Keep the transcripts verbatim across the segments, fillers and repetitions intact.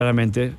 claramente.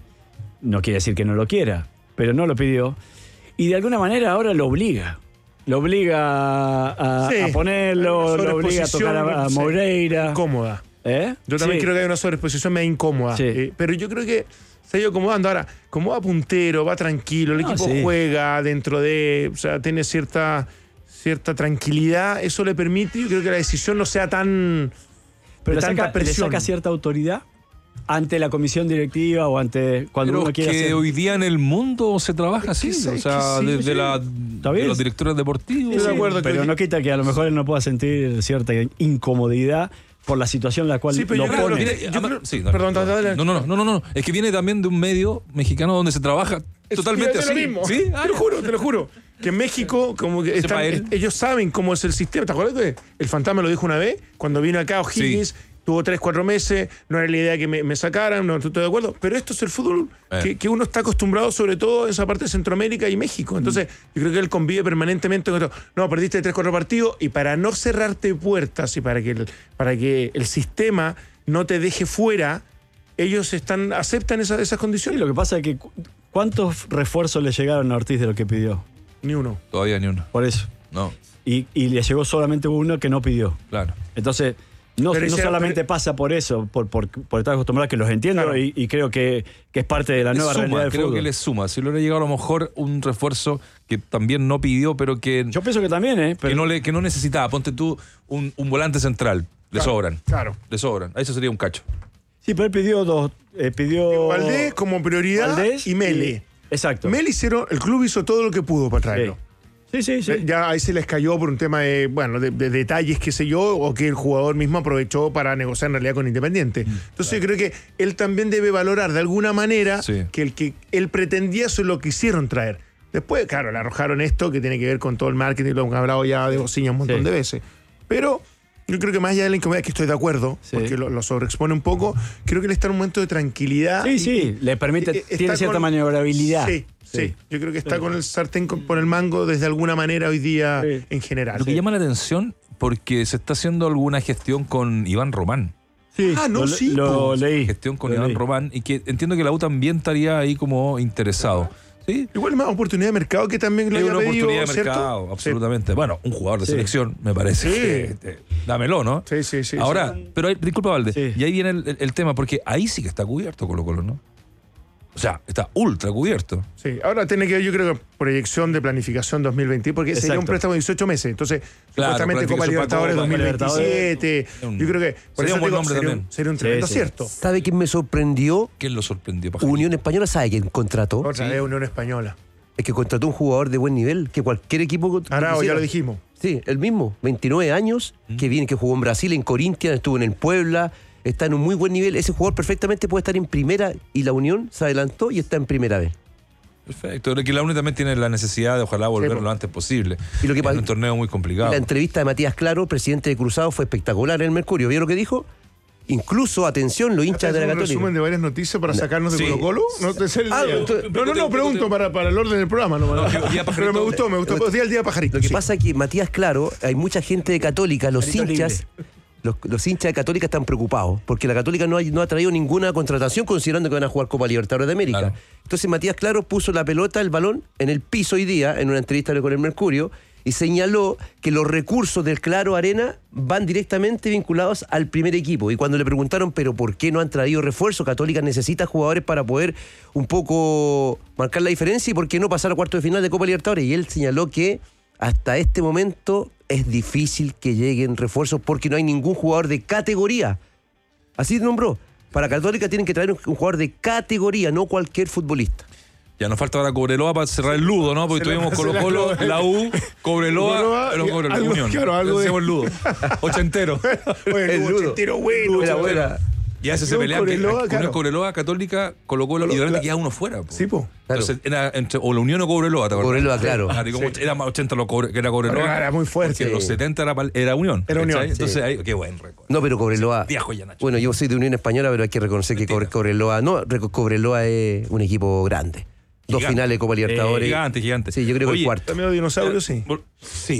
No quiere decir que no lo quiera, pero no lo pidió. Y de alguna manera ahora lo obliga. Lo obliga a, sí, a ponerlo, lo obliga a tocar a, a Moreira. Incómoda. ¿Eh? Yo también sí. creo que hay una sobreexposición medio incómoda. Sí. Eh, pero yo creo que se ha ido acomodando. Ahora, como va puntero, va tranquilo, el no, equipo sí. juega dentro de... O sea, tiene cierta, cierta tranquilidad. Eso le permite, yo creo que la decisión no sea tan... Pero le tanta saca, presión. le saca cierta autoridad ante la comisión directiva o ante cuando pero uno quiere que hacer... hoy día en el mundo se trabaja así, es que, o sea, es que sí, desde sí. la, de los directores deportivos. Estoy de acuerdo, pero que... no quita que a lo mejor él no pueda sentir cierta incomodidad por la situación en la cual sí, pero lo yo pone. creo, yo creo, sí, no, perdón, no, dale. no, no, no, no, no, es que viene también de un medio mexicano donde se trabaja es, totalmente así. Lo mismo. ¿Sí? Te lo juro, te lo juro. Que en México, como que están, ellos saben cómo es el sistema. ¿Te acuerdas que el Fantasma lo dijo una vez? Cuando vino acá O'Higgins, sí. tuvo tres, cuatro meses, no era la idea que me, me sacaran, no estoy de acuerdo. Pero esto es el fútbol eh. que, que uno está acostumbrado, sobre todo en esa parte de Centroamérica y México. Entonces, mm. yo creo que él convive permanentemente con esto. No, perdiste tres, cuatro partidos, y para no cerrarte puertas y para que el, para que el sistema no te deje fuera, ellos están aceptan esa, esas condiciones. Sí, lo que pasa es que ¿cuántos refuerzos le llegaron a Ortiz de lo que pidió? Ni uno. Todavía ni uno. Por eso. No. Y, y le llegó solamente uno que no pidió. Claro. Entonces, no, no hicieron, solamente pero... pasa por eso, por, por, por estar acostumbrado, que los entiendo, claro. y, y creo que, que es parte de la le nueva suma, realidad del creo fútbol. que le suma. Si le hubiera llegado a lo mejor un refuerzo que también no pidió, pero que... Yo pienso que también, ¿eh? Pero... Que, no le, que no necesitaba. Ponte tú un, un volante central. Le claro, sobran. Claro. Le sobran. Eso sería un cacho. Sí, pero él pidió dos. Eh, pidió... Valdés como prioridad Valdés y Mele. Y... Exacto. Mele hicieron, el club hizo todo lo que pudo para traerlo. Sí, sí, sí. sí. Ya ahí se les cayó por un tema de, bueno, de, de detalles, qué sé yo, o que el jugador mismo aprovechó para negociar en realidad con Independiente. Mm, Entonces claro. yo creo que él también debe valorar de alguna manera sí. que el que él pretendía eso es lo que hicieron traer. Después, claro, le arrojaron esto que tiene que ver con todo el marketing, lo hemos hablado ya de Bociña un montón sí. de veces. Pero yo creo que más allá de la incomodidad, que estoy de acuerdo, sí. porque lo, lo sobreexpone un poco, creo que él está en un momento de tranquilidad. Sí, y, sí, le permite, y, tiene cierta con, maniobrabilidad. Sí. Sí. sí, yo creo que está sí. con el sartén por el mango desde alguna manera hoy día sí. en general. Lo que sí. llama la atención porque se está haciendo alguna gestión con Iván Román. Sí, ah, no, lo, sí. Lo pues. leí. Gestión con lo Iván leí. Román y que entiendo que la U también estaría ahí como interesado. ¿Sí? Igual es más oportunidad de mercado que también lo es haya una pedido, oportunidad de ¿cierto? mercado, absolutamente. Sí. Bueno, un jugador de sí. selección, me parece. Sí. Que, eh, dámelo, ¿no? Sí, sí, sí. Ahora, sí. pero hay, disculpa, Valde, sí. y ahí viene el, el, el tema, porque ahí sí que está cubierto Colo-Colo, ¿no? O sea, está ultra cubierto. Sí, ahora tiene que ver, yo creo que proyección de planificación dos mil veinte, porque Exacto. sería un préstamo de dieciocho meses. Entonces, claro, supuestamente Copa Libertadores dos mil veintisiete. Un, yo creo que por sería eso un buen digo, nombre sería, también. Un, sería un tremendo sí, sí. acierto. ¿Sabe quién me sorprendió? ¿Quién lo sorprendió, Pajarito? Unión Española, ¿sabe quién contrató? Otra sí. vez Unión Española. Es que contrató un jugador de buen nivel, que cualquier equipo... Arao, ya lo dijimos. Sí, el mismo, veintinueve años, mm. que viene, que jugó en Brasil, en Corinthians, estuvo en el Puebla, está en un muy buen nivel. Ese jugador perfectamente puede estar en primera y la Unión se adelantó y está en primera vez. Perfecto, que la Unión también tiene la necesidad de ojalá volver sí, lo antes posible. Y lo que es un torneo muy complicado. La entrevista de Matías Claro, presidente de Cruzado, fue espectacular en el Mercurio. ¿Vio lo que dijo? Incluso, atención, los hinchas de la Católica. ¿Un resumen de varias noticias para sacarnos de sí. Colo-Colo? No, te sé el ah, día. entonces, no, no, no, pregunto para, para el orden del programa. No, no, pero me gustó, me gustó. Lo, día el día Pajarito. Lo que sí. pasa es que Matías Claro, hay mucha gente de Católica, los Pajarito hinchas... Los, los hinchas de Católica están preocupados porque la Católica no ha, no ha traído ninguna contratación considerando que van a jugar Copa Libertadores de América. Claro. Entonces Matías Claro puso la pelota, el balón, en el piso hoy día, en una entrevista con el Mercurio, y señaló que los recursos del Claro Arena van directamente vinculados al primer equipo. Y cuando le preguntaron, ¿pero por qué no han traído refuerzo? Católica necesita jugadores para poder un poco marcar la diferencia y por qué no pasar a cuartos de final de Copa Libertadores. Y él señaló que hasta este momento es difícil que lleguen refuerzos porque no hay ningún jugador de categoría. Así nombró. Para Católica tienen que traer un jugador de categoría, no cualquier futbolista. Ya nos falta ahora Cobreloa para cerrar el ludo, ¿no? Porque se tuvimos Colo-Colo, la, la U, Cobreloa, Cobreloa, Cobreloa algo, Unión. Claro, algo Hacemos de... el ludo. Ochentero. Oye, el ludo. Ochentero bueno. Era buena. Y a veces se pelean Cobreloa, que, claro. Unión Cobreloa, Católica, Colo-Colo, y de repente queda uno fuera. Po. Sí, po. Claro. Entonces, era entre, o la Unión o Cobreloa, ¿te acuerdas? Cobreloa, claro. Ah, como sí. Era más ochenta lo cobre, que era Cobreloa. Pero era muy fuerte. Porque en los setenta era, era Unión. Era Unión. Sí. Entonces, sí. ahí, qué buen récord. No, pero Cobreloa... Sí, viejo ya, Nacho. Bueno, yo soy de Unión Española, pero hay que reconocer Mentira. que Cobreloa... No, Cobreloa es un equipo grande. Dos Gigante. finales de Copa Libertadores. Eh, gigante, gigante. Sí, yo creo que Oye, el cuarto. ¿Está medio dinosaurio? Sí. Sí.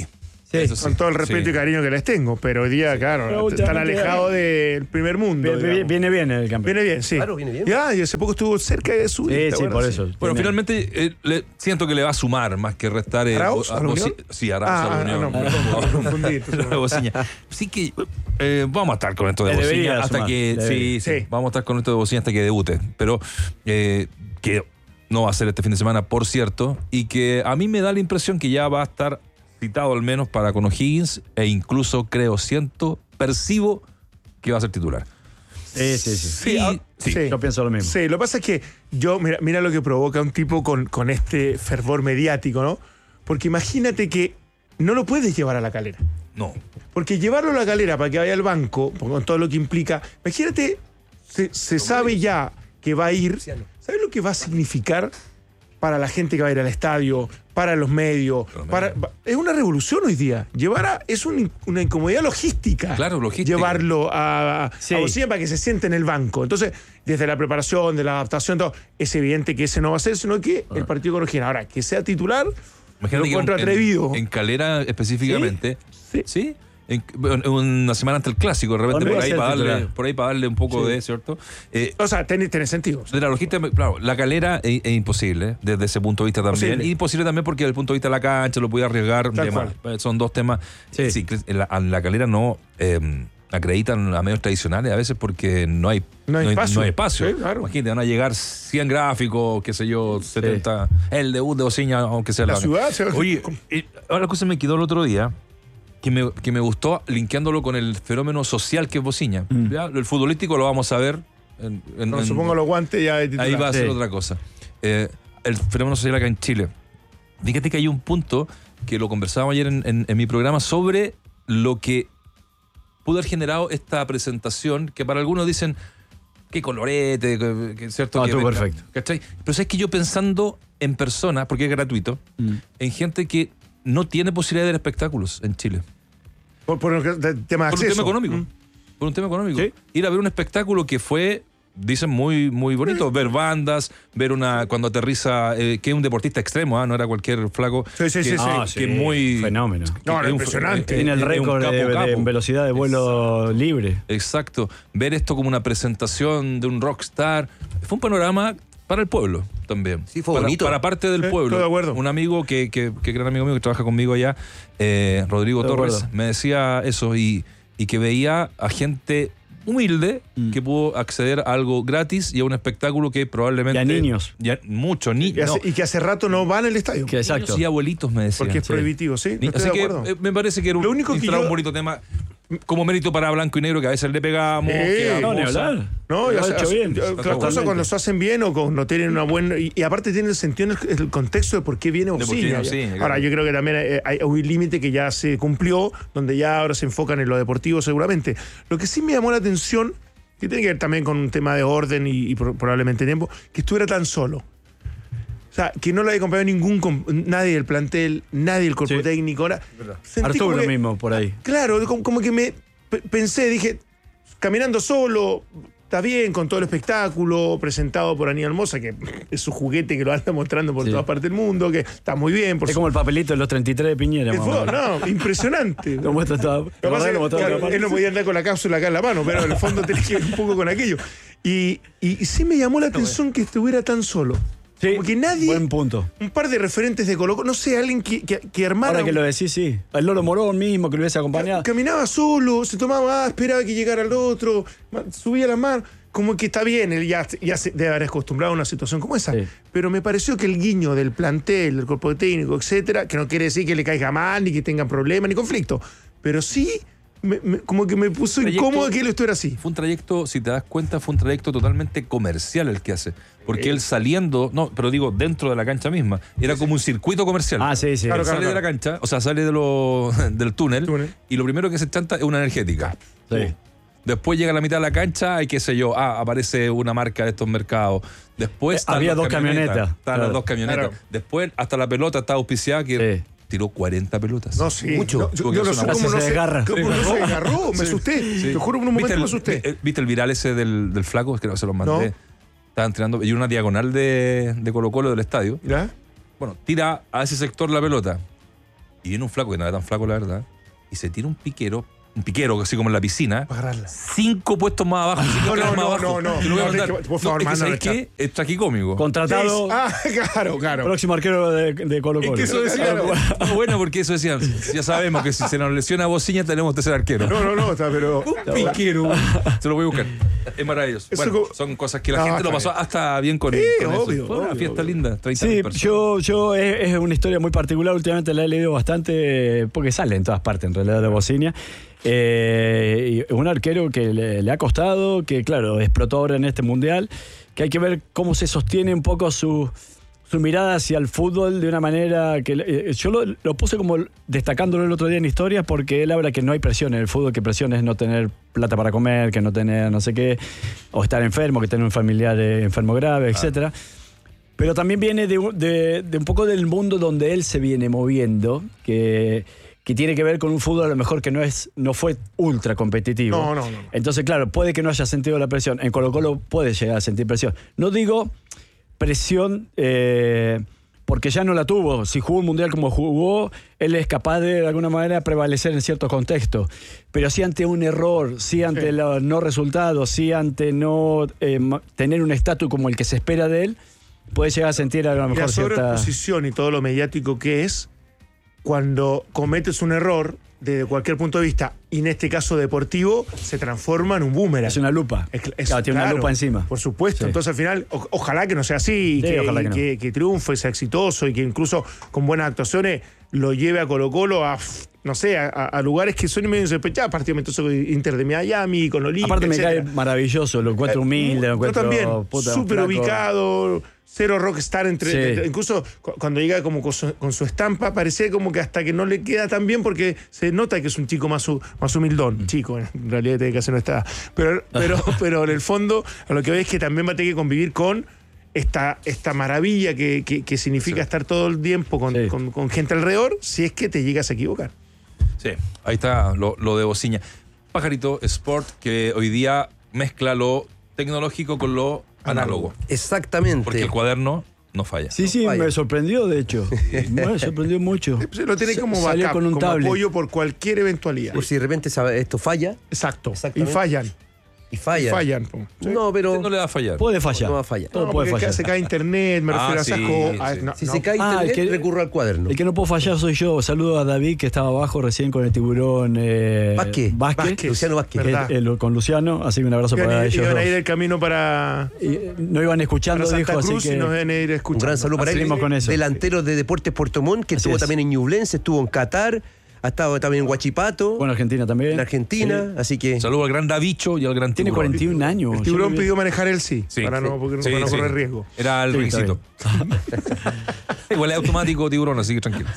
Sí, con sí, todo el respeto sí. y cariño que les tengo, pero hoy día, claro, están alejados del primer mundo. Viene, viene bien el campeón. Viene bien, sí. Claro, viene bien. Ya, y hace poco estuvo cerca de su. Sí, sí, bueno, por sí. eso. Bueno, Viene. finalmente eh, le, siento que le va a sumar más que restar. Eh, ¿Arauz a la Unión? Sí, Arauz ah, a la Unión. Ah, no, me confundí. Bociña. Sí que eh, vamos a estar con esto de Le Bociña hasta sumar. que. Sí, sí, Sí. vamos a estar con esto de Bociña hasta que debute. Pero eh, que no va a ser este fin de semana, por cierto, y que a mí me da la impresión que ya va a estar citado al menos para con O'Higgins, e incluso creo, siento, percibo que va a ser titular. Sí, sí, sí. Sí, Y- sí. sí. Yo pienso lo mismo. Sí, lo que pasa es que yo, mira, mira lo que provoca un tipo con, con este fervor mediático, ¿no? Porque imagínate que no lo puedes llevar a La Calera. No. Porque llevarlo a La Calera para que vaya al banco, con todo lo que implica, imagínate, se, se sabe ya que va a ir. ¿Sabes lo que va a significar para la gente que va a ir al estadio, para los medios? Para, es una revolución hoy día. Llevar a, es un, una incomodidad logística. Claro, logística. Llevarlo a, Sí. a Bociña para que se siente en el banco. Entonces, desde la preparación, de la adaptación, todo, es evidente que ese no va a ser, sino que el partido con O'Higgins. Ahora, que sea titular, Imagínate lo que encuentro en, atrevido. En, en Calera específicamente. Sí. ¿Sí? En, en una semana ante el clásico, de repente Podría por ahí, ser para darle, titular. por ahí para darle un poco Sí. de, ¿cierto? Eh, O sea, tiene, tiene sentido. de la logística, claro, La Calera es, es imposible, ¿eh? Desde ese punto de vista también. Posible. Y imposible también porque desde el punto de vista de la cancha lo puede arriesgar. Tal demás. cual. Son dos temas. Sí. Sí, en, la, en La Calera no eh, acreditan a medios tradicionales a veces porque no hay, No hay espacio. no hay espacio. Sí, claro. Imagínate, van a llegar cien gráficos, qué sé yo, setenta. El debut de Bociña, aunque sea La la ciudad se va a- Oye, y ahora la cosa me quedó el otro día, que me, que me gustó linkeándolo con el fenómeno social que es Bociña. Mm. ¿Ya? El futbolístico lo vamos a ver. En, en- No, en- supongo los guantes ya de titular. ahí va a ser Sí. otra cosa. Eh, el fenómeno social acá en Chile. Fíjate que hay un punto que lo conversábamos ayer en, en- en mi programa sobre lo que pudo haber generado esta presentación, que para algunos dicen qué colorete, que, que- ¿cierto? Ah, que tú venga, perfecto. ¿cachai? Pero sabes que yo pensando en personas, porque es gratuito, Mm. en gente que no tiene posibilidad de ver espectáculos en Chile. Por, por el de- tema de Por un acceso. tema económico. Mm. Por un tema económico. Sí. Ir a ver un espectáculo que fue, dicen, muy, muy bonito. Ver bandas, ver una. Cuando aterriza, eh, que es un deportista extremo, ¿ah? No era cualquier flaco. Sí, sí, que, sí, sí. Ah, que sí, es muy. fenómeno. No, que era es un- impresionante. eh, Tiene el es un récord de, capo, de capo. velocidad de vuelo libre. Exacto. Ver esto como una presentación de un rockstar. Fue un panorama para el pueblo también. Sí, fue para, bonito. Para parte del Sí, pueblo. estoy de acuerdo. Un amigo que, que, que gran amigo mío que trabaja conmigo allá, eh, Rodrigo Estoy de Torres, acuerdo. me decía eso y, y que veía a gente humilde Mm. que pudo acceder a algo gratis y a un espectáculo que probablemente. Y a niños. Ya, muchos Y, niños. hace- y que hace rato no van al estadio. Que exacto. Y abuelitos me decían. Porque es Sí. prohibitivo, ¿sí? Ni- No estoy Así de que acuerdo. eh, me parece que era un, Lo único que instalar yo- un bonito tema como mérito para blanco y negro que a veces le pegamos. Sí. que No, ni vamos a- hablar. No, y Lo ha hace- hecho hace- bien. las cosas Totalmente. cuando se hacen bien o cuando tienen una buena. Y, y aparte tienen el sentido, en el, el contexto de por qué viene por qué Bociña. viene Bociña, claro. Ahora, yo creo que también hay, hay un límite que ya se cumplió, donde ya ahora se enfocan en lo deportivo seguramente. Lo que sí me llamó la atención, que tiene que ver también con un tema de orden y, y pro- probablemente tiempo, que estuviera tan solo. O sea, que no lo haya acompañado ningún com- nadie del plantel, nadie del cuerpo Sí. técnico. Ahora, sentí como Arturo que- mismo por ahí. Claro, como, como que me pe- pensé, dije, caminando solo, está bien, con todo el espectáculo, presentado por Aníbal Mosa, que es su juguete que lo anda mostrando por Sí. todas partes del mundo, que está muy bien. Por Es su- como el papelito de los treinta y tres de Piñera. el más o fútbol, menos. no, impresionante. Lo muestra todo. Lo que pasa es que, Lo muestra claro, otra parte. él no podía andar con la cápsula acá en la mano, pero en el fondo tenés que ver un poco con aquello. Y, y, y sí me llamó la atención que estuviera tan solo. Sí, Como que nadie, buen punto. un par de referentes de Colo Colo, no sé, alguien que, que, que armara. Ahora que lo decís, sí. El Loro Morón mismo, que lo hubiese acompañado. Caminaba solo, se tomaba, ah, esperaba que llegara el otro, ma- subía la mano. Como que está bien, él ya, ya se debe haber acostumbrado a una situación como esa. Sí. Pero me pareció que el guiño del plantel, del cuerpo técnico, etcétera, que no quiere decir que le caiga mal, ni que tengan problemas, ni conflicto. Pero sí, me- me- como que me puso Trayecto- incómodo que él estuviera así. Fue un trayecto, si te das cuenta, fue un trayecto totalmente comercial el que hace. Porque él saliendo, no, pero digo, dentro de la cancha misma, era como un circuito comercial. Ah, sí, sí. Claro, Él sale claro. de la cancha, o sea, sale de lo, del túnel, Túnel. y lo primero que se chanta es una energética. Sí. Después llega a la mitad de la cancha y qué sé yo, ah, aparece una marca de estos mercados. Después Eh, están había las dos camionetas. Están Claro. las dos camionetas. Claro. Después hasta la pelota está auspiciada que Sí. tiró cuarenta pelotas. No, sí. Mucho. No, yo, Porque yo no es sé una- cómo Casi no se se desgarra. cómo no se agarró, me Sí. asusté. Sí. Te juro, por un momento ¿Viste me el, asusté. vi- ¿Viste el viral ese del, del flaco? Creo que se lo mandé. No. Estaban tirando. Y una diagonal de, de Colo Colo del estadio. ¿Ya? Bueno, tira a ese sector la pelota. y viene un flaco, que no era tan flaco, la verdad, y se tira un piquero, un piquero así como en la piscina, Para agarrarla. cinco puestos más abajo, cinco No, no, más no, abajo. no, no. Te lo voy a No, mandar. es que, por favor, No, es que, mándalo, ¿sabes qué? Es tragicómico. Contratado, Ah, claro, claro. próximo arquero de, de Colo Colo. Es que eso decía, no. Ah, bueno, porque eso decían, ya sabemos que si se nos lesiona Bociña tenemos tercer arquero. No, no, no, está, pero. Un piquero. Se lo voy a buscar. Es maravilloso. Eso Bueno, como- son cosas que la No, gente lo está pasó hasta bien con, Sí, con eso. obvio, Fue una obvio, fiesta obvio. linda. treinta Sí, mil personas. yo, yo es, es una historia muy particular. Últimamente la he leído bastante porque sale en todas partes en realidad de Bociña. Eh, y un arquero que le, le ha costado, que claro, explotó ahora en este mundial, que hay que ver cómo se sostiene un poco su, su mirada hacia el fútbol de una manera que eh, yo lo, lo puse como destacándolo el otro día en historias porque él habla que no hay presión en el fútbol, que presión es no tener plata para comer, que no tener no sé qué, o estar enfermo, que tener un familiar eh, enfermo grave, etcétera. Pero también viene de, un- de- de un poco del mundo donde él se viene moviendo, que, que tiene que ver con un fútbol a lo mejor que no es no fue ultra competitivo. No, no, no. Entonces, claro, puede que no haya sentido la presión. En Colo Colo puede llegar a sentir presión. No digo presión eh, porque ya no la tuvo. Si jugó un mundial como jugó, él es capaz de, de alguna manera, prevalecer en ciertos contextos. Pero sí ante un error, sí ante Sí. los no resultados, sí ante no eh, ma- tener un estatus como el que se espera de él, puede llegar a sentir a lo Y la mejor cierta... sobreexposición y todo lo mediático que es, cuando cometes un error desde cualquier punto de vista, y en este caso deportivo, se transforma en un boomerang. Es una lupa. Es- es- Claro, tiene una claro, lupa encima. Por supuesto. Sí. Entonces, al final, o- ojalá que no sea así, y Sí, que, ojalá y que no. que- que triunfe, sea exitoso, y que incluso con buenas actuaciones lo lleve a Colo Colo a, pf, no sé, a, a lugares que son medio insospechados, partido con Inter de Miami, con Olimpia, Aparte me etcétera. cae maravilloso, lo encuentro Eh, humilde, lo Yo encuentro también, puta, súper flaco. ubicado, cero rockstar entre, Sí. entre- incluso cu- cuando llega como con su, con su estampa, parece como que hasta que no le queda tan bien porque se nota que es un chico más, hu- más humildón. Mm. Chico, en realidad tiene que hacer no está. Pero, pero, pero en el fondo, a lo que ves es que también va a tener que convivir con esta, esta maravilla que, que- que significa estar todo el tiempo con, Sí. con- con gente alrededor, si es que te llegas a equivocar. Sí, ahí está lo, lo de Bociña. Pajarito Sport, que hoy día mezcla lo tecnológico con lo análogo. Exactamente. Porque el cuaderno no falla. Sí, sí, Vaya. me sorprendió, de hecho. Me sorprendió mucho. Se lo tiene Se- como salió backup, con un como tablet. apoyo por cualquier eventualidad. Por si de repente sabe- esto falla Exacto. Y Exactamente. fallan. y falla. Y fallan. po. Sí. No, pero No le va a fallar. Puede fallar. no va a fallar. Todo No, puede porque fallar. se cae internet, me Ah, refiero a esas sí, cosas. sí. No, Si no. se cae Ah, internet, el que- recurro al cuaderno. El que no puedo fallar soy yo. Saludo a David, que estaba abajo recién con el tiburón eh, Vázquez. Vázquez, Luciano Vázquez. que- ¿verdad? eh, con Luciano. Así que un abrazo Iban, para a ir- ellos iban dos. a ir el camino para, Y, eh, no iban para escuchando, Santa dijo, Cruz así que... y nos van a ir Un escuchando. gran saludo para él. Seguimos con eso. Delantero de Deportes Puerto Montt, que Así estuvo es. también en Ñublense, estuvo en Qatar, ha estado también en Huachipato, Bueno, Argentina también. en Argentina, así que Saludo al gran Davicho y al gran Tiene tiburón. cuarenta y un años. El Yo tiburón lo vi- pidió manejar él sí, Sí. para no, porque, Sí, para no sí. correr riesgo. Era el Sí, está rincito. Igual es automático tiburón, así que tranquilo.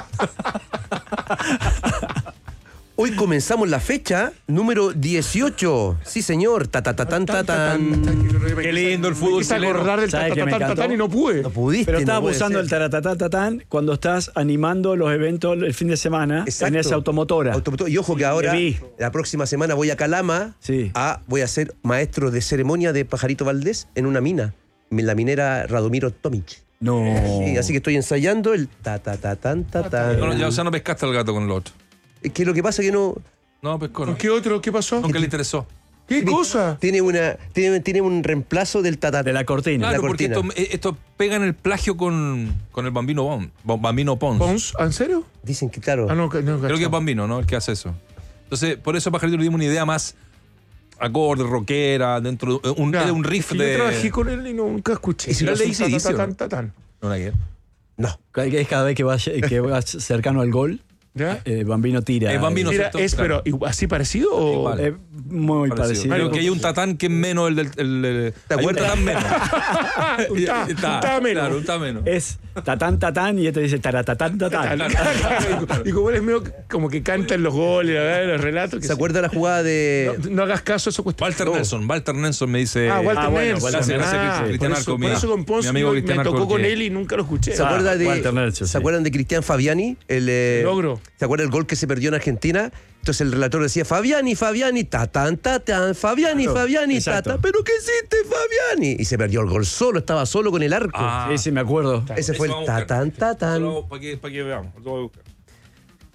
hoy comenzamos la fecha número dieciocho. Sí, señor. Ta, ta, ta, tan, ta, tan. Qué lindo el fútbol Me quise chileno. acordar del ¿Sabes que me tatatán, encantó? tatán y no pude. No pudiste. Pero estás no puede usando ser. el taratatatatán cuando estás animando los eventos el fin de semana Exacto. en esa automotora. Automotor- Y ojo que ahora, Te vi. la próxima semana voy a Calama, Sí. a, voy a ser maestro de ceremonia de Pajarito Valdés en una mina, en la minera Radomiro Tomic. No. Sí, así que estoy ensayando el ta ta ta tan ta tan. No, no, ya, o sea, no pescaste al gato con el otro. Es que lo que pasa es que no No, pescó, no. ¿Qué otro? ¿Qué pasó? Nunca le interesó. ¿Qué cosa? tiene una tiene, tiene un reemplazo del ta ta De la cortina. Claro, la porque esto, cortina. esto pega en el plagio con, con el Bambino Bon, Bon- Bambino Pons. ¿Pons? ¿En serio? Dicen que claro. Ah, no, que- no, Creo que es cachao. Bambino, ¿no? El que hace eso. Entonces, por eso a Pajarito le dimos una idea más acorde, rockera, dentro de un, Ya, de un es riff que de... Yo trabajé con él y nunca escuché. ¿Y si no Es le un dice dice, tatatán, o no? tatán. No, nada que ver. No. Es cada vez que vas, que vas cercano al gol, ¿Ya? eh, Bambino tira. Es Bambino. Mira, ¿cierto? es Claro. pero igual- así parecido o Igual. Eh, muy parecido. Pero que hay un tatán que es menos el del... El, el- ¿Te hay un acuerdas? tatán menos. un ta- un ta menos. Claro, un ta menos. Es tatán, tatán, y este dice taratatán, tatán. y como él es medio como que canta en los goles, la verdad, en los relatos. que ¿Se acuerda la jugada de No, no hagas caso a eso cuestión. Walter No. Nelson, Walter Nelson me dice... Ah, Walter Ah, bueno, Nelson. Walter Nelson. Ah, Cristian por eso, Arco, por mi- eso con Pons mi amigo yo Cristian me Arco, tocó con que- él y nunca lo escuché. ¿Se acuerda de Walter Nelson, ¿Se sí. acuerdan de Cristian Fabiani? El eh, Logro. ¿Se acuerda el gol que se perdió en Argentina? Entonces el relator decía Fabiani, Fabiani, tatán, tatán, Fabiani, Claro, Fabiani, exacto. tatán. ¿Pero qué hiciste, Fabiani? Y se perdió el gol solo, estaba solo con el arco. Ah, Sí, sí, me acuerdo. Ese fue el Eso vamos a buscar. tatán, tatán. Para que, pa' que veamos, lo voy a buscar.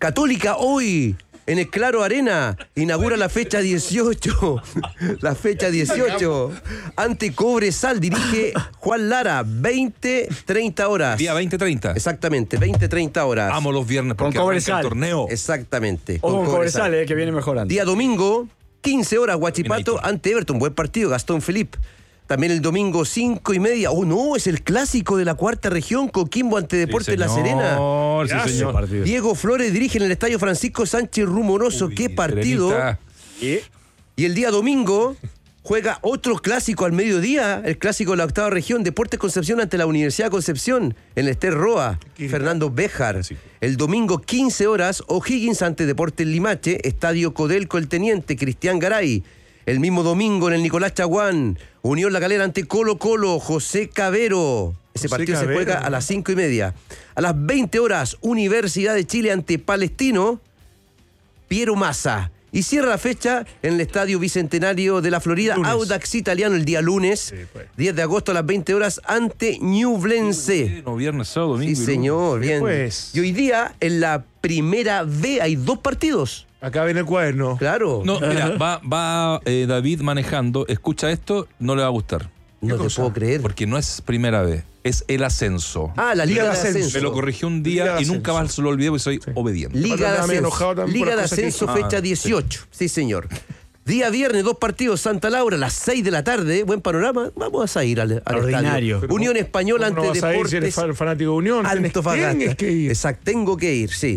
Católica hoy, en el Claro Arena, inaugura la fecha dieciocho. La fecha dieciocho. Ante Cobresal dirige Juan Lara, veinte treinta horas. Día veinte treinta. Exactamente, veinte treinta horas. Amo los viernes porque Con Cobresal. arranca el torneo. Exactamente. O con Cobresal, eh, que viene mejorando. Día domingo, quince horas, Huachipato Finito. ante Everton. Buen partido, Gastón Felipe. También el domingo, cinco y media. Oh, no, es el clásico de la cuarta región, Coquimbo ante Deportes Sí, La Serena. señor, sí, Gracias. señor. Partido. Diego Flores dirige en el Estadio Francisco Sánchez Rumoroso. Uy, ¡Qué partido! Serenita. Y Y el día domingo juega otro clásico al mediodía, el clásico de la octava región, Deportes Concepción ante la Universidad de Concepción, en el Ester Roa, Fernando Béjar. El domingo, quince horas, O'Higgins ante Deportes Limache, Estadio Codelco El Teniente, Cristian Garay. El mismo domingo en el Nicolás Chaguán, Unión La Calera ante Colo Colo, José Cabero. Ese José partido Cabero. se juega a las cinco y media. A las veinte horas, Universidad de Chile ante Palestino, Piero Massa. Y cierra la fecha en el Estadio Bicentenario de la Florida, Lunes. Audax Italiano, el día lunes, Sí, pues. diez de agosto a las veinte horas, ante Ñublense. No, viernes, sábado, domingo. Sí, y lunes. señor, bien. Pues. Y hoy día, en la primera B, hay dos partidos. Acá viene el cuaderno. Claro. No, mira, va, va eh, David manejando, escucha esto, no le va a gustar. No te cosa? puedo creer. Porque no es primera vez, es el ascenso. Ah, la Liga, Liga de de Ascenso. Ascenso. Me lo corrigió un Liga día de y nunca Ascenso. más se lo olvidé porque soy obediente. Liga de Estaba medio Ascenso. enojado también por Liga de las cosas que Ascenso, hizo. fecha Ah, dieciocho. Sí. señor. Día viernes, dos partidos. Santa Laura, a las seis de la tarde. Buen panorama. Vamos a ir al, al Ordinario. estadio. Unión Española ¿Cómo ante no vas a ir si eres Deportes fan- fanático de Unión? Tienes- Antofagasta. Tienes que ir. Exacto, tengo que ir, sí.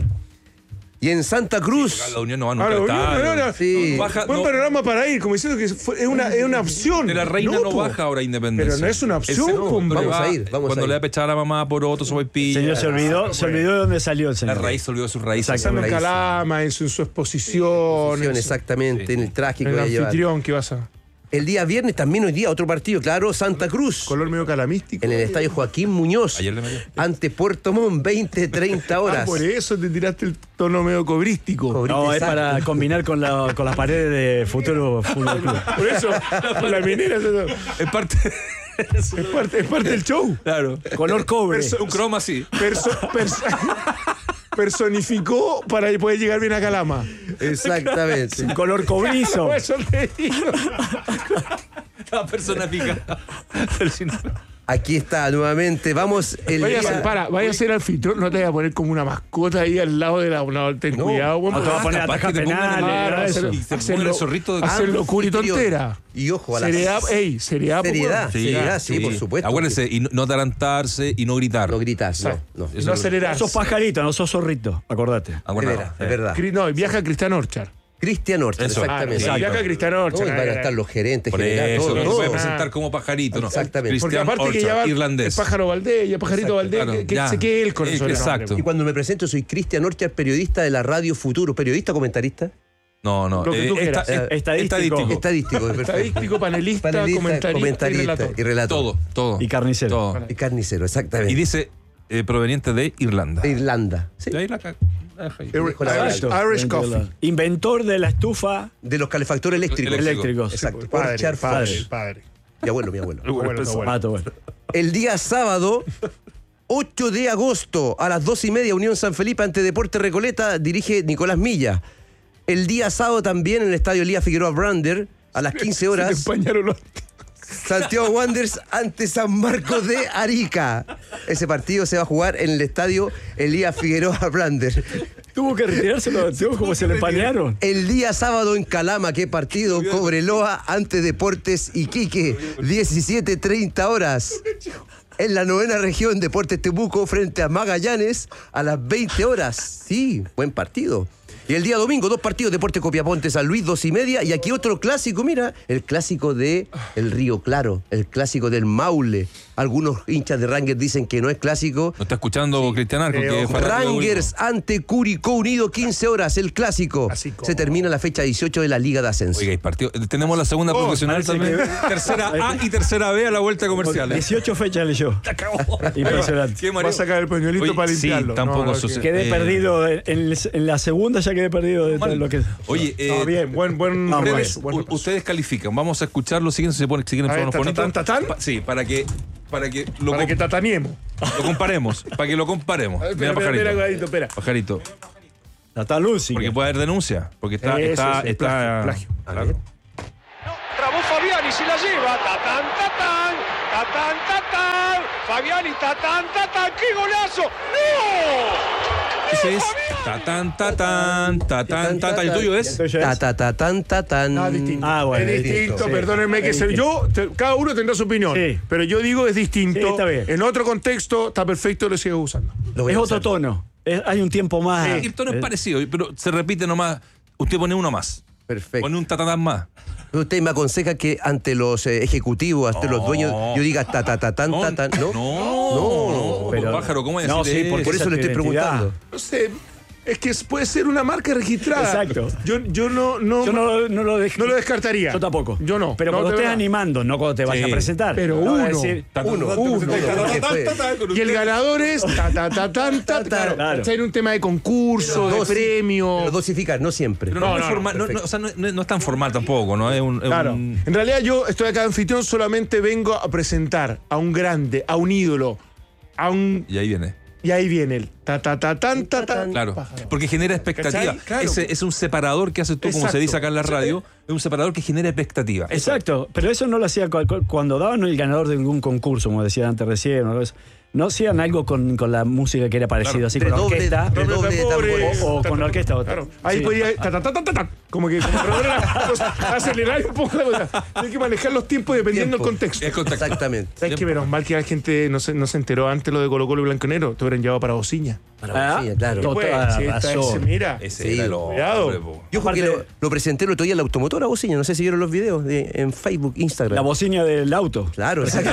Y en Santa Cruz. La Unión no va nunca Ahora, al Unión, estadio. no, no, no. Sí. Baja, Buen no, panorama para ir, como diciendo que fue- es una, es una opción. de la reina no, po. baja ahora Independencia. Pero no es una opción, El- po, cuando vamos le va- a ir, vamos Cuando a le va ir. a pechar a la mamá por otro sopaipilla. señor se olvidó, se olvidó de dónde salió el La señor. raíz se olvidó de sus raíces. Pensando en Raíz. Calama, en su, en su exposición, en, su- Exactamente, en el traje que en el voy a llevar. anfitrión que vas a... El día viernes también hoy día otro partido, claro, Santa Cruz. Color medio calamístico. En el estadio Joaquín Muñoz. Ayer le metió. Ante Puerto Montt, veinte treinta Ah, horas. por eso te tiraste el tono medio cobrístico. Cobrí- No, es Exacto. para combinar con, la, con las paredes de Futuro Fútbol Club. Por eso, la minera eso- Es parte. es parte, es parte del show. Claro. Color cobre. Perso- Un croma así. Perso- perso- personificó para poder llegar bien a Calama. Exactamente. Color cobrizo. Por eso te digo. Estaba personificada. Aquí está nuevamente. Vamos el Vaya a día- ser, para, vaya a ser anfitrión, no te voy a poner como una mascota ahí al lado de la. No, ten No. cuidado, buen No te va a poner a capaz atajar que te pongan penales, a nada de hacer- eso. Y se hacerlo- pone el zorrito de hacerlo Anfitrión. curitontera. Y ojo, a la Seriedad, ey, seriedad. po, seriedad, weón. seriedad, sí, por supuesto. Acuérdense, y no, no atarantarse y no gritar. No gritas, no, no. Y no acelerarse. Sos pajarito, no sos zorrito, acordate. Es Acuérdate. verdad, es verdad. Cri- No, viaja Cristian Orchard. Cristian Orchard, Eso. exactamente. Ah, viaja Cristian No, Orchard. y van a estar los gerentes Por generales, eso, todo, no se todo. puede presentar como pajarito, ¿no? Exactamente. Porque Cristian aparte que ya Orchard, va irlandés. el pájaro Valdés y el pajarito Valdés, claro, que, que ya. se quede él con Eh, eso. exacto. Y cuando me presento soy Cristian Orchard, periodista de la Radio Futuro. ¿Periodista o comentarista? No, no. Lo que tú quieras. esta- Eh, estadístico. Estadístico, perfecto. Estadístico, panelista, Panelista, comentarista, y comentarista relator. y relator. Todo, todo. Y carnicero. Todo. Y carnicero, exactamente. Y dice eh, proveniente de Irlanda. De Irlanda. Sí. De ahí la ca- la deja ahí. Ir- Dijo la Irish, verdad. Irish Coffee. Inventor de la estufa De los calefactores eléctricos. Eléctrico. eléctricos. Exacto. Padre, Orchard padre, Flash. padre. Mi abuelo, mi abuelo. Bueno, está bueno. Pato, bueno. El día sábado, ocho de agosto, a las dos y media, Unión San Felipe ante Deportes Recoleta, dirige Nicolás Milla. El día sábado también en el estadio Elías Figueroa Brander, a las quince Se te horas, empañaron los- Santiago Wanderers ante San Marcos de Arica. Ese partido se va a jugar en el estadio Elías Figueroa Brander. Tuvo que retirarse los anteojos como se le empañaron. El día sábado en Calama, ¿qué partido? Cobreloa ante Deportes Iquique, diecisiete treinta horas. En la novena región, Deportes Temuco frente a Magallanes a las veinte horas. Sí, buen partido. Y el día domingo, dos partidos, Deportes Copiaponte, San Luis, dos y media. Y aquí otro clásico, mira, el clásico de el Río Claro, el clásico del Maule. Algunos hinchas de Rangers dicen que no es clásico. No está escuchando Cristian Arco, Eh, que es ojo. fanático de Rangers ante Curicó Unido, quince horas, el clásico. Clásico. Se termina la fecha dieciocho de la Liga de Ascenso. Oiga, hay partido. Tenemos la segunda Oh, profesional parece también. que- Tercera A y tercera B a la vuelta comercial. ¿eh? dieciocho fechas leyó. Impresionante. Qué Va mareo. a sacar el pañuelito Oye, para sí, limpiarlo. tampoco No, no, sucede. que- Quedé Eh, perdido en, en la segunda, ya quedé perdido de todo lo que. Oye, eh, No, bien, buen, buen Vamos, repaso, ustedes, buen u- repaso. ustedes califican. Vamos a escucharlo. Si quieren, se pone, si quieren A ver, ponernos tatán, bonitos. tatán. Pa- Sí, para que, para que lo, Para com- que tataniemos. lo comparemos. Para que lo comparemos. A ver, Mira, espera, espera, pajarito. espera, espera. Pajarito. Tatán Lucy. Porque puede haber denuncia. Porque está. Eso, está, sí, está plagio, plagio. claro. Trabó Fabiani, se la lleva. Tatán, tatán, tatán, tatán. Fabiani, tatán, tatán. ¡Qué golazo! ¡No! Ese es tatán, tatán, tatán, tatán. ¿El tuyo es? Ta, ta, ta, tan, ta, tan. Ah, distinto. Ah, bueno, es es distinto, distinto, sí. perdónenme que Es se, distinto. yo, te- cada uno tendrá su opinión, Sí. pero yo digo es distinto. Sí, está bien. En otro contexto está perfecto, lo sigo usando. Lo voy Es a otro usar. tono. Es- hay un tiempo más. El tono es eh, parecido, pero se repite nomás. Usted pone uno más. Perfecto. Pone un tatatán más. Usted me aconseja que ante los eh, ejecutivos, ante los dueños, yo diga ta, ta, ta, tan, No, ta, tan. No, no, no, pero- pájaro, ¿cómo es No, decir sí, porque Por eso esa le estoy es tu identidad. preguntando. No sé, es que puede ser una marca registrada. Exacto. Yo, yo no, no, Yo no, no lo dej- no lo descartaría. Yo tampoco. Yo no. Pero no, cuando de estés verdad. animando, no cuando te vayas Sí. a presentar. Pero No vas a uno. decir, Uno, uno. ¿Qué fue? Y el ganador es ta, ta, ta, tan, ta, ta. Claro. Claro. ¿Cachai? En un tema de concurso, de Dosi- premio. Pero dosificar, no siempre. Pero no, No, es no, formal, no, no, o sea, no, no- no es tan formal tampoco, ¿no? Es un. es Claro. un- En realidad yo estoy acá de anfitrión, solamente vengo a presentar a un grande, a un ídolo, a un... Y ahí viene. Y ahí viene el ta ta ta tan ta ta. Claro. Pájaro. Porque genera expectativa. ¿Cachai? Claro. Ese es un separador que haces tú, como Exacto. se dice acá en la radio. Es un separador que genera expectativa. Exacto, pero eso no lo hacía cu- cu- cuando daban el ganador de algún concurso, como decía antes recién, o algo de eso. No hacían algo con, con la música que era parecido, Claro. así con la Redoble- orquesta. redoble de tambores. O- o Ta, con ta, la orquesta. o- Claro. Ahí sí. podía ta, ta, ta, ta, ta, ta. Como que como redolar, o sea, acelerar un poco la cosa. Hay que manejar los tiempos dependiendo Tiempo. del contexto. Es contacto. Exactamente. ¿Sabes qué? Menos mal que la gente no se, no se enteró antes lo de Colo Colo y Blanco y Negro. Te hubieran llevado para Bocina. Ah, Sí, claro. to- Pues, toda si esta razón. es- mira. Ese Sí, era el cuidado. hombre, po. Yo creo que Aparte- lo, lo presenté el otro día en la automotora Bocina. No sé si vieron los videos de, en Facebook, Instagram. La bocina del auto. Claro, exacto.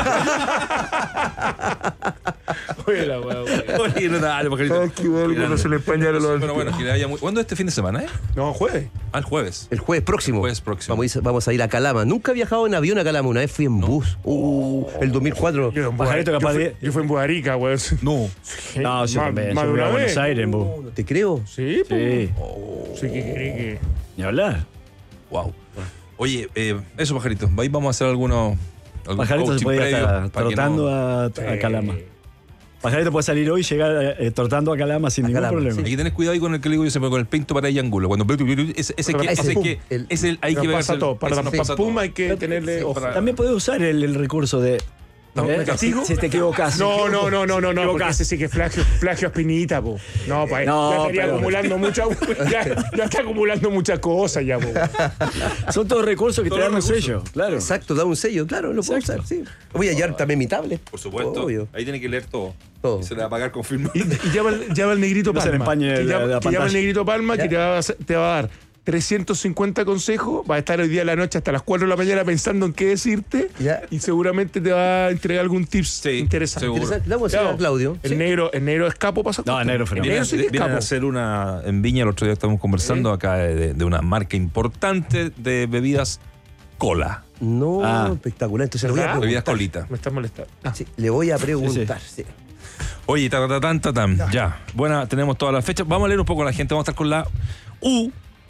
Oye, la wea, wea. Oye, no, dale, pajarito. Ay, qué bueno, Grande. no se le empaña los- Pero bueno, que le haya muy... ¿Cuándo es este fin de semana, eh? No, jueves. Ah, el jueves. El jueves próximo. Jueves próximo. Vamos a, ir, vamos a ir a Calama. Nunca he viajado en avión a Calama. Una vez fui en bus. Uh, el dos mil cuatro. Yo, en Pajarito Buar- capaz yo fui- de- yo fui en Buarica, weón. No. No, yo Más- también. más Yo de fui a una Buenos vez. Aires en bus. No te creo. Sí, pues. Sí, Sí, que querés que. ni hablar. Wow. Oye, eh, eso, pajarito. Ahí vamos a hacer algunos. algún Pajarito se coaching puede previo estar para que trotando no- a, a Sí. Calama. Pajarito puede salir hoy y llegar eh, trotando a Calama sin A ningún Calama, problema. Hay que tener cuidado ahí con el que le digo yo siempre, con el pinto para ella angulo. Cuando ese, ese, que, Ese ese pum, que el- es el hay que Nos ver pasa todo. Para nos para pasa pum todo. hay que tenerle ojo. para- También puede usar el, el recurso de. No, ¿eh? ¿me castigo? Si, si te equivocas. No, no, no, no, no, no, porque Equivocás. ese sí que es plagio, plagio a espinita, po. No, pa, No, ya estaría pero- acumulando mucha, ya, ya está acumulando muchas cosas ya, po. Son todos recursos que Todos te dan un los recursos. sello. Claro. Exacto, da un sello. Claro, lo puedo Exacto. usar. Sí. Voy a llevar también mi tablet. Por supuesto. Obvio. Ahí tiene que leer todo. Todo. Y se le va a pagar con firma. Y, y llama, el- llama el negrito No se le Palma. empañe que la- llama, la que llama el pantalla. negrito Palma Ya. que te va, a, hacer- te va a dar trescientos cincuenta consejos. Va a estar hoy día de la noche hasta las cuatro de la mañana pensando en qué decirte. Ya. Y seguramente te va a entregar algún tips Sí, interesante. seguro. Interesante. Le vamos a decir a Claudio. El Sí. negro, el negro es capo para esas No, cosas. el negro es El fenomenal. negro sí que es Vienen capo. a hacer una en Viña, el otro día estábamos conversando acá de, de una marca importante de bebidas cola. No, Ah. espectacular. Entonces le voy a ¿Verdad? Bebidas preguntar. colita. Me estás molestando. Ah. Sí, le voy a preguntar. Sí. Oye, ta, ta, ta, ta, tan, ya. Buena, tenemos todas las fechas. Vamos a leer un poco a la gente. Vamos a estar con la U.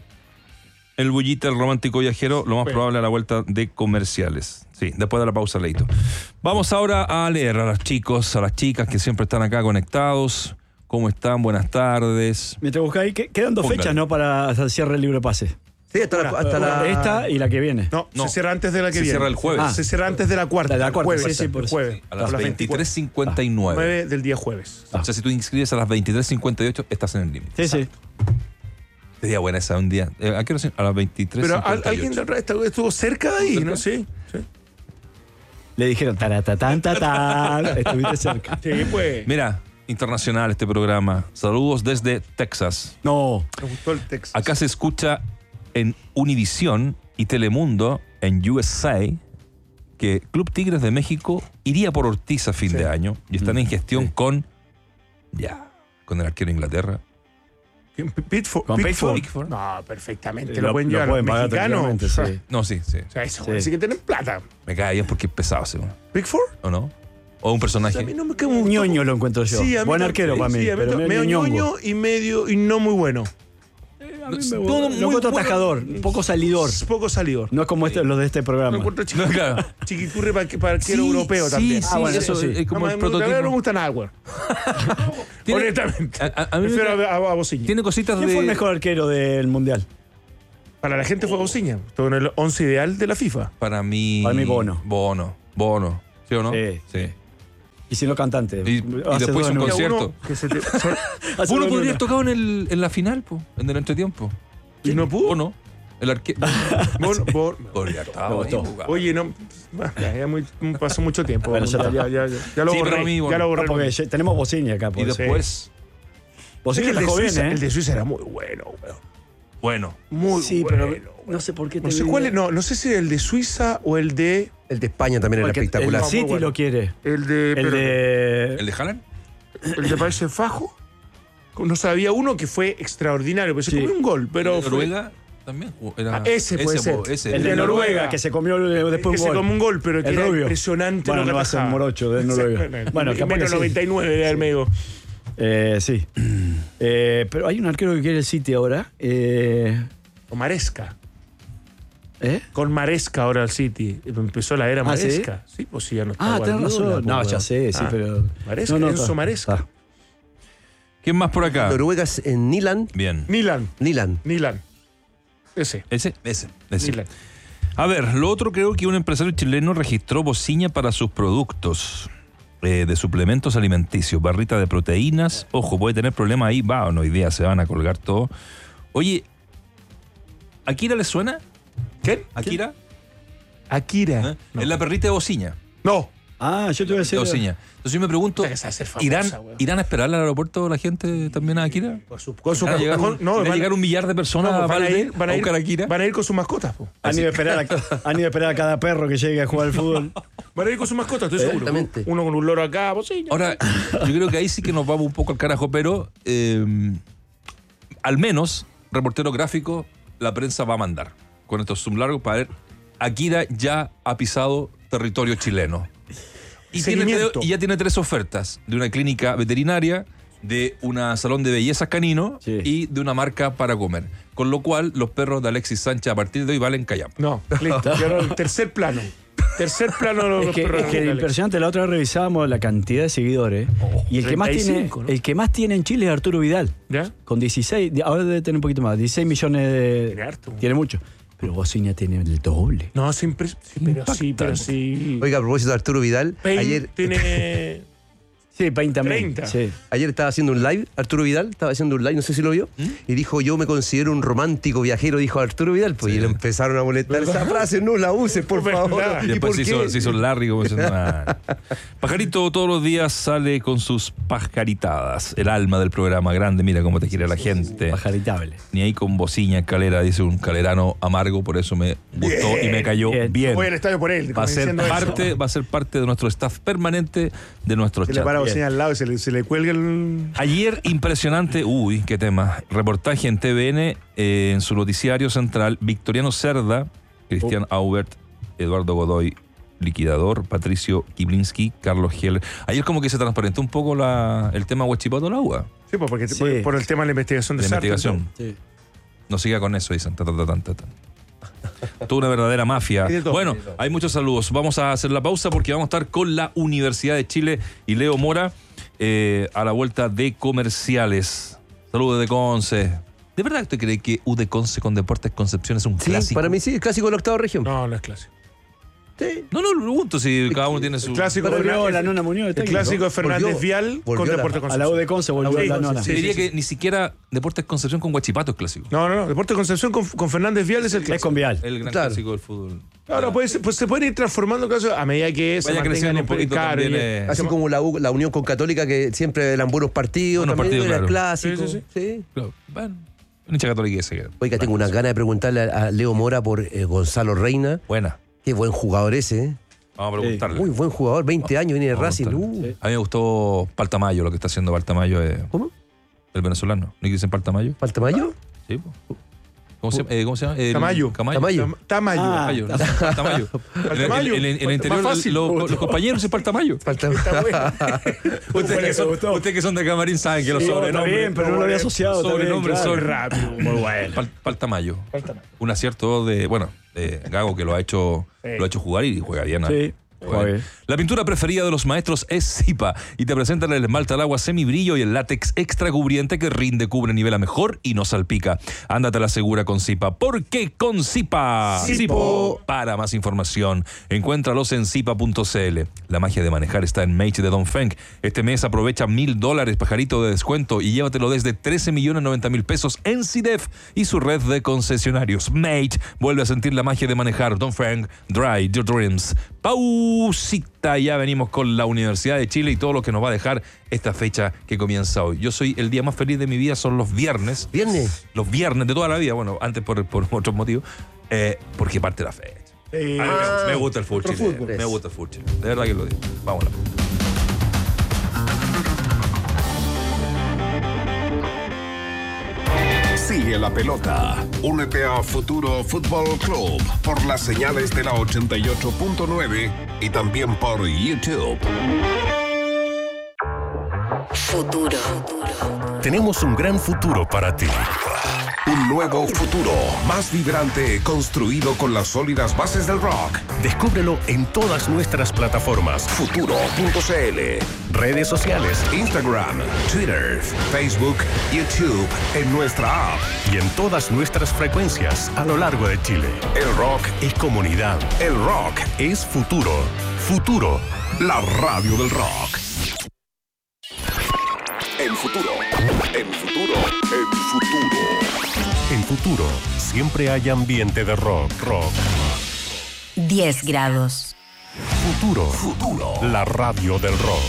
El bullita, el romántico viajero, lo más Bueno. probable a la vuelta de comerciales. Sí, después de la pausa, leito. Vamos ahora a leer a los chicos, a las chicas que siempre están acá conectados. ¿Cómo están? Buenas tardes. Mientras buscáis, que- quedan dos Póngale. fechas, ¿no? Para hasta el cierre del libre pase. Sí, hasta la, hasta la- Esta y la que viene. No, No. se cierra antes de la que Se viene. cierra el jueves. Ah. Se cierra antes de la cuarta. De la el cuarta, jueves, sí, sí, por el eso. jueves. A las veintitrés cincuenta y nueve. nueve del día jueves. O sea, si tú inscribes a las veintitrés cincuenta y ocho, estás en el límite. Sí, sí. Sería buena esa un día. Eh, ¿A qué hora? A las veintitrés Pero cincuenta y ocho. al- alguien del resto estuvo cerca de ahí, ¿no? Sí. Sí, Le dijeron taratatán, tatán. Estuviste cerca. sí pues. Mira, internacional este programa. Saludos desde Texas. No. Me gustó el texto. Acá se escucha en Univisión y Telemundo en U S A que Club Tigres de México iría por Ortiz a fin Sí. de año y están en gestión Sí. con ya con el arquero de Inglaterra. Pitford. Con Pitford. No, perfectamente. Lo- lo pueden lo llevar. pueden pagar Mexicano. tranquilamente, O sea, sí. No, sí, sí. o sea, eso. Sí. Así que tienen plata. Me cae bien porque es pesado, ese, ¿no? ¿Pickford? ¿O no? O un personaje. A mí no me queda Un ñoño lo encuentro yo. Sí, a mí Buen no- arquero sí, para mí. sí, a mí pero no- medio medio ñongo. ñoño y medio y no muy bueno. a mí me gusta. Lo encuentro atajador, un poco salidor. Poco salidor. No es como este, los de este programa. Lo encuentro chiqui- no, claro. Chiquiturre para, para el quiero europeo sí, también. Sí, ah, bueno, eso eso sí. es como no, el no, prototipo. no me gusta nada, güey. Honestamente. A, a, a mí Prefiero me, a, a, a Bociña. Tiene cositas ¿Quién de... fue el mejor arquero del Mundial? Para la gente fue Bociña. Todo en el once ideal de la FIFA. Para mí... Para mí, Bono. Bono. Bono. ¿Sí o no? Sí. Sí. Y si no cantante. Y, y después un concierto. Que se te, se, Bono podría haber tocado en, el, en la final, po, en el entretiempo. ¿Y no pudo? Bono. El arquero. Bon, bon, Podría estar ahí, Oye, no. Ya, ya muy, pasó mucho tiempo. Bueno, ya, ya, ya, ya, ya lo Sí, borré. pero a mí, bueno, ya lo borré. No, porque ya tenemos Bociña acá. Y Pues. después... Bociña el, de atajó bien, Suiza, ¿eh? el de Suiza era muy bueno, weón. Bueno. Muy Sí, bueno. pero no sé por qué te No sé vi- cuál es, no, no sé si el de Suiza o el de. El de España también era Porque espectacular. El City Muy bueno. lo quiere. El de. El pero- de. ¿El de Haaland? el de Países Bajos. No sabía uno que fue extraordinario, pero se Sí. comió un gol. Pero ¿El de fue- Noruega? También. Era, Ah, ese puede ser. po, ese. El de de Noruega, Noruega, que se comió después que un se gol. comió un gol, pero que El era rubio. impresionante. Bueno, lo que no va a ser atajaba. morocho de Noruega. Bueno, capaz que menos sí. noventa y nueve de Almeida. Eh, sí. Eh, pero hay un arquero que quiere el City ahora. Eh, O Maresca. ¿Eh? Con Maresca ahora el City. Empezó la era Ah, ¿sí? Maresca. Sí, pues sí, ya no está. Ah, tenés Guardiola, razón. No, pues, ya weón. sé, sí, Ah, pero. Maresca, no, no, Enzo está- Maresca. está. ¿Quién más por acá? Noruega es en Nilan. Bien. Nilan. Nilan. Nilan. Ese. ¿Ese? Ese. Ese. Nilan. A ver, lo otro creo que un empresario chileno registró bociña para sus productos eh, de suplementos alimenticios, barrita de proteínas. Ojo, puede tener problemas ahí. Va, o no, hoy día se van a colgar todo. Oye, ¿Akira le suena? ¿Quién? ¿Akira? Akira. ¿Eh? Es la perrita de bociña. No. Ah, yo te voy a De decir. bociña. Entonces yo me pregunto, Esa que se hace famosa, ¿irán, weón. ¿irán a esperar al aeropuerto la gente también a Akira? Con su, con su ¿Van a llegar, con- un, no, van a van- llegar un millar de personas no, a, van, a Valde ir, van, a a ir, buscar a Akira? van a ir con sus mascotas. Po. Han ido, a esperar a, han ido a esperar a cada perro que llegue a jugar al fútbol. Van a ir con sus mascotas, estoy seguro. Exactamente. Uno con un loro acá, bocina. Ahora, yo creo que ahí sí que nos vamos un poco al carajo, pero eh, al menos, reportero gráfico, la prensa va a mandar con estos zoom largos para ver, Akira ya ha pisado territorio chileno. Y, tiene Seguimiento. tres- y ya tiene tres ofertas, de una clínica veterinaria, de un salón de bellezas canino Sí. y de una marca para comer. Con lo cual, los perros de Alexis Sánchez a partir de hoy valen callampa. No, listo. Quedaron en tercer plano. Tercer plano los Es que, perros es que de impresionante, la otra vez revisábamos la cantidad de seguidores. y el que, más tiene, treinta y cinco, ¿no? el que más tiene en Chile es Arturo Vidal. ¿Ya? Con dieciséis, ahora debe tener un poquito más, dieciséis millones de. Tiene harto. Tiene mucho. Pero Bociña tiene el doble. No, siempre. Sí, pero sí, pero sí. Oiga, a propósito de Arturo Vidal, Pain ayer, tiene. Sí, Pain también. treinta. Sí. ayer estaba haciendo un live, Arturo Vidal estaba haciendo un live, no sé si lo vio, y dijo, yo me considero un romántico viajero, dijo Arturo Vidal, pues, y le empezaron a molestar esa frase, no la uses, por ¿Verdad? favor. Y ¿Y después por se qué? hizo, se hizo Larry como diciendo, "Ah". Pajarito todos los días sale con sus pajaritadas. El alma del programa grande, mira cómo te quiere la gente. Pajaritable. Ni ahí con bocina en calera, dice un calerano amargo, por eso me gustó y me cayó bien. bien. Voy al estadio por él. Va a ser diciendo eso. parte, va a ser parte de nuestro staff permanente de nuestro Se le chat. para bocina al lado y se le, se le cuelga el. Ayer, impresionante, uy, qué tema. Reportaje en T V N, eh, en su noticiario central, Victoriano Cerda, Cristian Aubert, Eduardo Godoy, liquidador, Patricio Kiblinski, Carlos Heller. Ayer como que se transparentó un poco la, el tema Huachipato al agua. Sí, pues porque Sí. Por, por el tema de la investigación de La Sartre, investigación. Sí. No siga con eso, dicen. Ta, ta, ta, ta, ta, ta. Toda una verdadera mafia. Hay de todo, Bueno, hay de todo. hay muchos saludos. Vamos a hacer la pausa porque vamos a estar con la Universidad de Chile y Leo Mora eh, a la vuelta de comerciales. Saludos de Conce. ¿De verdad usted cree que U de Conce con Deportes Concepción es un Sí, clásico? para mí sí, el clásico de la octava región. No, no es clásico. Sí. No, no, lo pregunto si cada uno tiene su... El clásico, Volvió Fernández- la Nona Muñoz de el técnico. clásico de Fernández Volvió- Vial volvió con a la- Deportes A la Concepción. U de Conce volvió Sí, la sí, Nona. sí, Te diría sí, que sí. ni siquiera Deportes Concepción con Guachipato es clásico. No, no, no. Deportes Concepción con, con Fernández Vial es el Es clásico. con Vial. El gran Claro. clásico del fútbol. Ahora, pues, pues se pueden ir transformando casos a medida que se Vaya mantengan creciendo en un poquito caro, también, y- eh. Así como la, U- la Unión con Católica, que siempre eran buenos partidos, Buenos también partidos, era claro. clásico. Sí, sí, Sí. Claro, bueno, un hincha católico ese que... Oiga, tengo unas ganas de preguntarle a, a Leo Mora por eh, Gonzalo Reina. Buena. Qué buen jugador ese, ¿eh? Vamos a preguntarle. Muy buen jugador, veinte años, viene de Vamos a Racing. preguntarle. Uh, A mí me gustó Paltamayo, lo que está haciendo Paltamayo, eh, ¿Cómo? el venezolano. ¿No dicen Paltamayo? ¿Falta mayo? Sí, po. ¿Cómo se, eh, ¿Cómo se llama? El, Tamayo. Camayo. Tamayo. Tam- Tamayo. Ah, Tamayo. no, Tamayo. Tamayo. En, en- en el interior, Más fácil. lo- los compañeros se para el Tamayo. Está bueno. Ustedes que, son, ustedes que son de camarín saben que los Sí, está sobrenombres. bien, pero no lo había asociado. Sobrenombres también, son claro. Rápido. Muy bueno. Para el Tamayo. Un acierto de, bueno, de Gago que lo ha hecho, lo ha hecho jugar y juega bien. ¿eh? Sí. Juega bien. Juegue. La pintura preferida de los maestros es Zipa y te presentan el esmalte al agua semibrillo y el látex extra cubriente que rinde, cubre, nivela mejor y no salpica. Ándate a la segura con Zipa. ¿Por qué con Zipa? Zipo. Para más información, encuéntralos en zipa punto c l. La magia de manejar está en Mage de Dongfeng. Este mes aprovecha mil dólares pajarito de descuento y llévatelo desde trece millones noventa mil pesos en C I D E F y su red de concesionarios. Mage vuelve a sentir la magia de manejar. Dongfeng, Dry Your Dreams. Pausita, ya venimos con la Universidad de Chile y todo lo que nos va a dejar esta fecha que comienza hoy. Yo soy el día más feliz de mi vida, son los viernes. ¿Viernes? Los viernes de toda la vida, bueno, antes por, por otros motivos, eh, porque parte la fecha. Eh, A mí me, me gusta el fútbol otro chileno. fútbol. Me gusta el fútbol chileno. De verdad que lo digo. Vámonos. Sigue la pelota. Únete a Futuro Fútbol Club por las señales de la ochenta y ocho punto nueve y también por YouTube. Futuro. Tenemos un gran futuro para ti. Un nuevo futuro, más vibrante, construido con las sólidas bases del rock. Descúbrelo en todas nuestras plataformas. Futuro punto c l. Redes sociales, Instagram, Twitter, Facebook, YouTube, en nuestra app y en todas nuestras frecuencias a lo largo de Chile. El rock es comunidad. El rock es futuro. Futuro, la radio del rock. En futuro, en futuro, en futuro. En futuro, siempre hay ambiente de rock, rock. diez grados. Futuro, futuro, la radio del rock.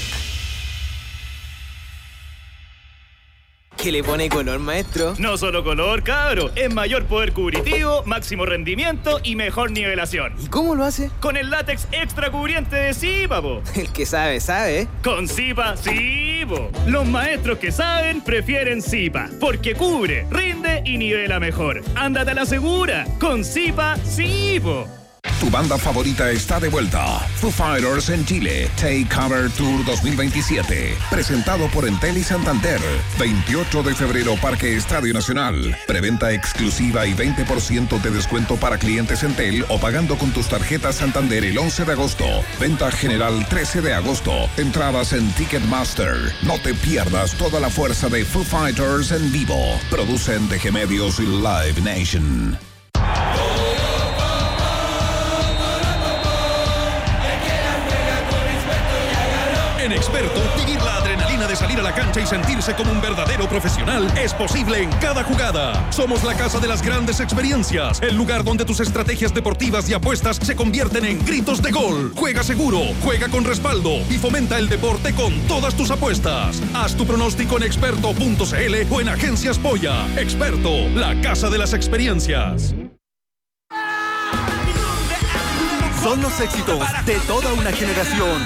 ¿Qué le pone color, maestro? No solo color, cabro, es mayor poder cubritivo, máximo rendimiento y mejor nivelación. ¿Y cómo lo hace? Con el látex extra cubriente de Zipa, po. El que sabe, sabe. Con Zipa, sí, po. Los maestros que saben prefieren Zipa, porque cubre, rinde y nivela mejor. Ándate a la segura, con Zipa, sí, po. Tu banda favorita está de vuelta. Foo Fighters en Chile. Take Cover Tour dos mil veintisiete. Presentado por Entel y Santander. veintiocho de febrero, Parque Estadio Nacional. Preventa exclusiva y veinte por ciento de descuento para clientes Entel o pagando con tus tarjetas Santander el once de agosto. Venta general trece de agosto. Entradas en Ticketmaster. No te pierdas toda la fuerza de Foo Fighters en vivo. Producen D G Medios y Live Nation. En Experto, vivir la adrenalina de salir a la cancha y sentirse como un verdadero profesional es posible en cada jugada. Somos la casa de las grandes experiencias, el lugar donde tus estrategias deportivas y apuestas se convierten en gritos de gol. Juega seguro, juega con respaldo y fomenta el deporte con todas tus apuestas. Haz tu pronóstico en experto punto c l o en Agencias Polla. Experto, la casa de las experiencias. Son los éxitos de toda una generación.